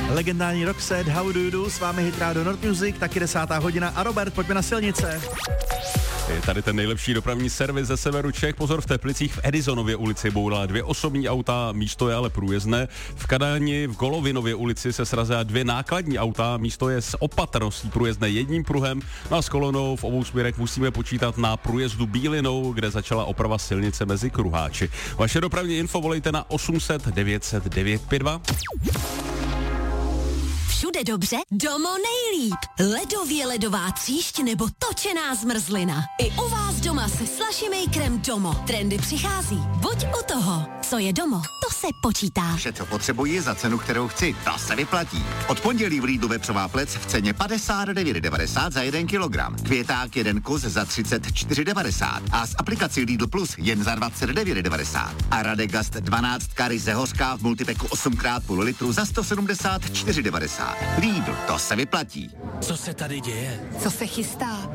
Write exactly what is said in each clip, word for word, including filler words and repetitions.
Legendární Roxette, How Do You Do, s vámi Hit Radio North Music, taky desátá hodina a Robert, pojďme na silnice. Je tady ten nejlepší dopravní servis ze severu Čech. Pozor, v Teplicích v Edisonově ulici bourala dvě osobní auta, místo je ale průjezdné. V Kadani v Golovinově ulici se srazila dvě nákladní auta, místo je s opatrností průjezdné jedním pruhem. No a s kolonou v obou směrech musíme počítat na průjezdu Bílinou, kde začala oprava silnice mezi kruháči. Vaše dopravní info volejte na osm set devět set devět pět dva. Všude dobře, domo nejlíp. Ledově ledová tříšť nebo točená zmrzlina. I u vás doma se Slushmakerem Domo. Trendy přichází. Buď u toho, co je Domo, to se počítá. Vše, co potřebuji za cenu, kterou chci, to se vyplatí. Od pondělí v Lidlu vepřová plec v ceně padesát devět devadesát za jeden kilogram. Květák jeden kus za třicet čtyři devadesát a s aplikací Lidl Plus jen za dvacet devět devadesát. A Radegast dvanáct ryze hořká v multipeku osm krát půl litru za sto sedmdesát čtyři devadesát. Lidl, to se vyplatí. Co se tady děje? Co se chystá?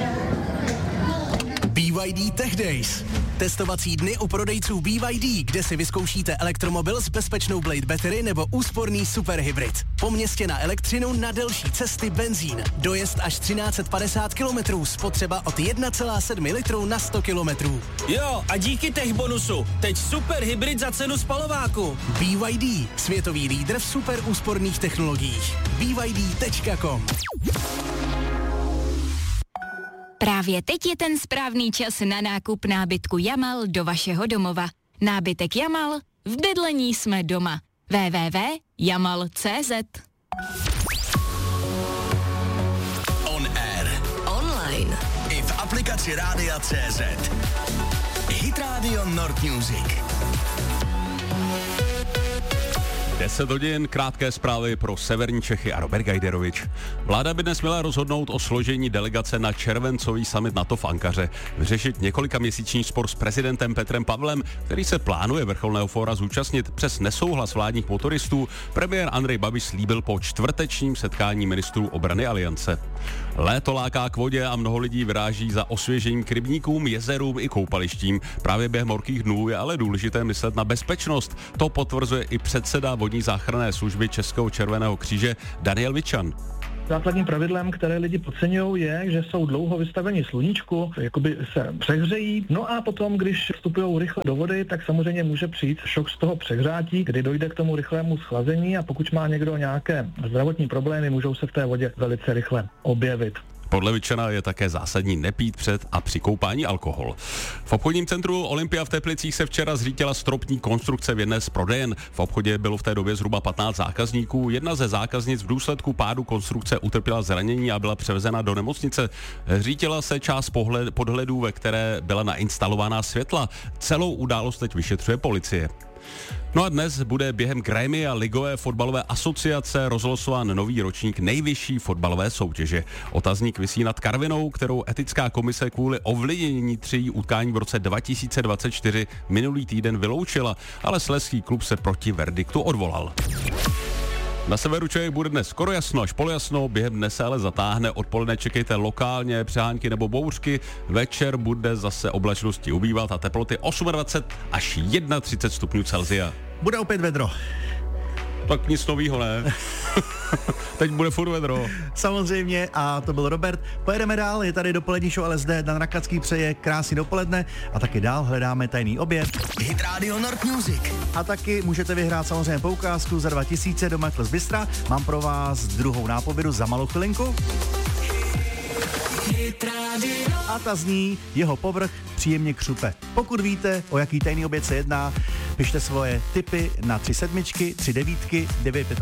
B Y D Tech Days. Testovací dny u prodejců B Y D, kde si vyzkoušíte elektromobil s bezpečnou Blade Battery nebo úsporný superhybrid. Po městě na elektřinu, na delší cesty benzín. Dojezd až třináct set padesát kilometrů, spotřeba od jedna celá sedm litru na sto kilometrů. Jo, a díky tech bonusu, teď superhybrid za cenu spalováku. B Y D, světový lídr v super úsporných technologiích. B Y D tečka com. Právě teď je ten správný čas na nákup nábytku Jamal do vašeho domova. Nábytek Jamal, v bydlení jsme doma. w w w tečka jamal tečka c z. On air. Online. I v aplikaci Rádia C Z. Hit Radio North Music. deset hodin, krátké zprávy pro severní Čechy a Robert Gajderovič. Vláda by dnes měla rozhodnout o složení delegace na červencový summit NATO v Ankaře, vyřešit několika měsíční spor s prezidentem Petrem Pavlem, který se plánuje vrcholného fóra zúčastnit přes nesouhlas vládních motoristů. Premiér Andrej Babiš slíbil po čtvrtečním setkání ministrů obrany Aliance. Léto láká k vodě a mnoho lidí vyráží za osvěžením k rybníkům, jezerům i koupalištím. Právě během horkých dnů je ale důležité myslet na bezpečnost. To potvrzuje i předseda vodní záchranné služby Českého červeného kříže Daniel Vičan. Základním pravidlem, které lidi podceňují, je, že jsou dlouho vystaveni sluníčku, jakoby se přehřejí, no a potom, když vstupují rychle do vody, tak samozřejmě může přijít šok z toho přehřátí, kdy dojde k tomu rychlému schlazení a pokud má někdo nějaké zdravotní problémy, můžou se v té vodě velice rychle objevit. Podle Vičana je také zásadní nepít před a při koupání alkohol. V obchodním centru Olympia v Teplicích se včera zřítila stropní konstrukce v jedné z prodejen. V obchodě bylo v té době zhruba patnáct zákazníků. Jedna ze zákaznic v důsledku pádu konstrukce utrpěla zranění a byla převezena do nemocnice. Řítila se část pohled, podhledů, ve které byla nainstalovaná světla. Celou událost teď vyšetřuje policie. No a dnes bude během Grémia Ligové fotbalové asociace rozlosován nový ročník nejvyšší fotbalové soutěže. Otazník visí nad Karvinou, kterou etická komise kvůli ovlivnění tří utkání v roce dva tisíce dvacet čtyři minulý týden vyloučila, ale slezský klub se proti verdiktu odvolal. Na severu Čech bude dnes skoro jasno až polojasno, během dne se ale zatáhne, odpoledne čekejte lokálně přehánky nebo bouřky, večer bude zase oblačnosti ubývat a teploty dvacet osm až třicet jedna stupňů Celsia. Bude opět vedro. Tak nic novýho, ne? Teď bude furt vedro. Samozřejmě, a to byl Robert. Pojedeme dál, je tady dopolední show L S D, Dan Rakacký přeje krásný dopoledne a taky dál hledáme tajný oběd. Hit Radio North Music. A taky můžete vyhrát samozřejmě poukázku za dva tisíce do Michael's Bystra. Mám pro vás druhou nápovědu za malou chvilinku. A ta zní, jeho povrch příjemně křupe. Pokud víte, o jaký tajný oběd se jedná, pište svoje tipy na tři sedmičky, tři devítky, devět pět